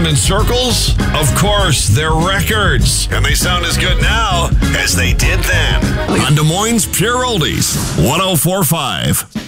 around in circles? Of course, they're records. And they sound as good now as they did then. On Des Moines Pure Oldies, 104.5.